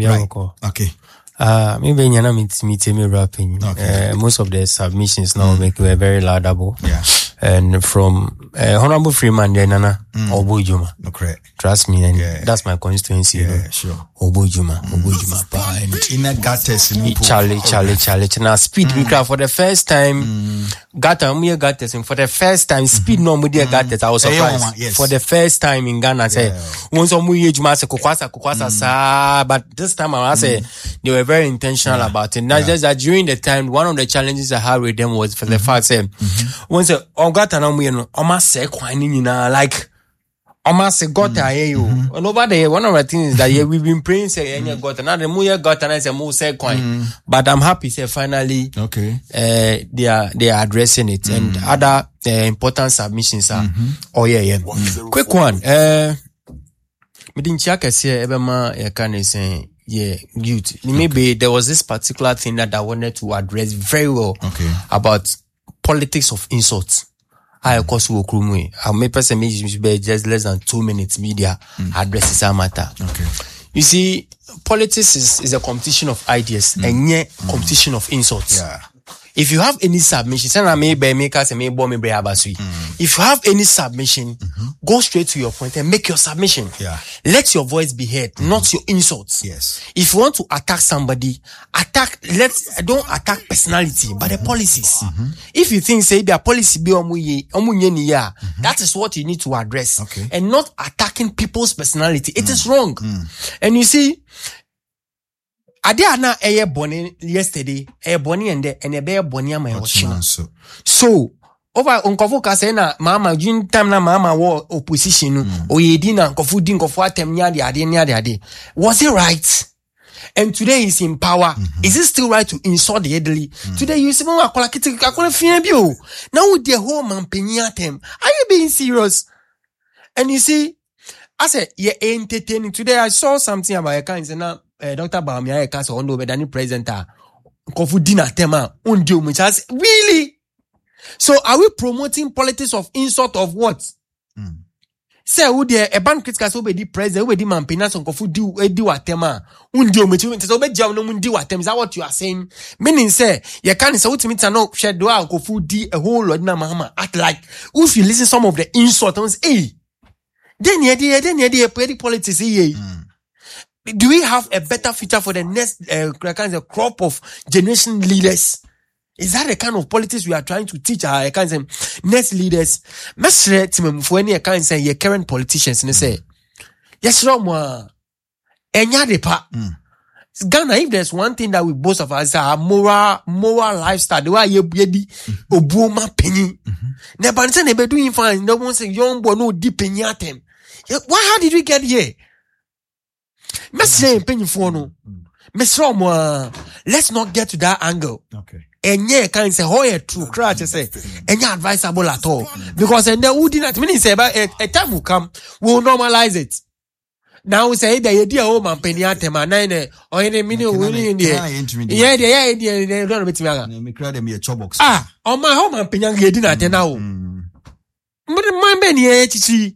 Okay. Maybe you're not meeting me rapping. Most of the submissions now were very laudable. Yeah. And from Honorable Freeman, then Nana Obojuma. Okay. Trust me, and that's my constituency. Yeah, sure. Obojuma. And in a gutters, Charlie. Now speed for the first time. Gutters, for the first time, speed no media gutters. I was surprised. Yes. For the first time in Ghana, say once but this time I say they were very intentional about it. Not just that during the time, one of the challenges I had with them was for the fact that once like almost got and over there, one of the things is that we've been praying say got another more got and I say more say coin. But I'm happy say finally they are addressing it and other important submissions are quick one me didn't check say ebema you can say youth maybe there was this particular thing that I wanted to address very well about politics of insults. I of course will crew I may person be just less than 2 minutes media addresses that matter. You see, politics is a competition of ideas and yet competition of insults. If you have any submission, if you have any submission, go straight to your point and make your submission. Let your voice be heard, not your insults. If you want to attack somebody, don't attack personality, but the policies. If you think say their policy be that is what you need to address and not attacking people's personality. It is wrong. And you see, Adiana eye boni yesterday, boni and ebe boni ama watching. So over unkofu kase na mama jin time na mama war opposition oyedi na unkofu din unkofu atem ade. Was it right? And today he's in power. Is it still right to insult the elderly? Today you see mama akola kiti akola fiabio. Now the whole man penyatem. Are you being serious? And you see, I said you're entertaining. Today I saw something about a kind of Dr. Bamia Kasa Ondo Bedani presenter Kofu Dina Tema Undio Muchas. Really? So are we promoting politics of insult of what? Say who there a ban critical so be the president we the man penas on Kofu do Tema Undio Muchas so be jam no mundi watem. Is that what you are saying? Meaning say you can't say what me no shed do Kofu di a whole lot na mahama act like if you listen some of the insults then you politics do we have a better future for the next crop of generation leaders? Is that the kind of politics we are trying to teach our next leaders? Mesre timem for any your current politicians and say, yes, Roma, enya depa. Ghana, if there's one thing that we both of us are moral lifestyle, the way you be obuma penny. Nebanse nebe doing fine. No one say young boy no deep penny at him. How did we get here? Let's not get to that angle. And yeah, can say, oh, true, crash, say, and you're advisable at all. Because and the would not mean say about a time will come, we'll normalize it. Now we say the idea home and penny at him and or any minute winning in the yeah, don't bet me crowd me a chobox. On my home and penny getting at now. But my penny,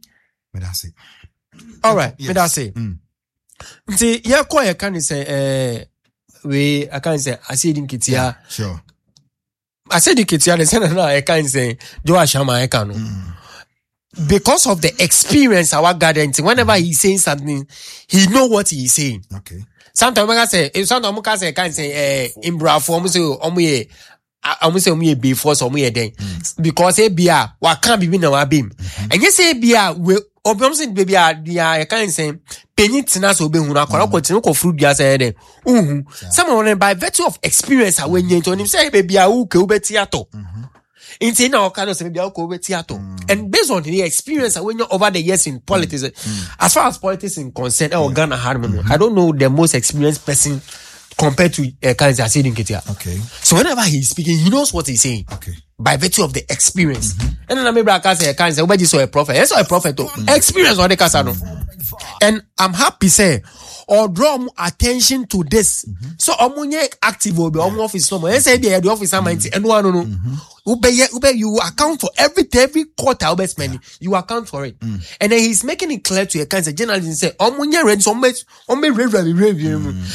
all right, I say. See, yeah, quite I can say, I can say, I see in Kitia. Sure. I said the Kitia, the senator, I can say, Joashama, I can. Because of the experience our guardians, whenever he's saying something, he know what he's saying. Sometimes I say, if sometimes I can say, in Bravo, almost say before some year then. Because ABR, what can't be our beam. And yes, ABR will obviously baby I can't say penny tinas will be una continue fruit gas then. Someone by virtue of experience when you him say baby I will theater. In saying our kind of theater. And based on the experience when you're over the years in politics, as far as politics is concerned, Ghana Harmon, I don't know the most experienced person compared to Kanza Sidin Ketia. So whenever he's speaking, he knows what he's saying. By virtue of the experience. And then I remember Kanza, nobody saw a prophet. I saw a prophet. Experience on the Casano. And I'm happy say, or draw more attention to this. So omunye active will be office no more. I say the office and one you account for every quarter money. You account for it. And then he's making it clear to a kind of journalist and say, omunye read some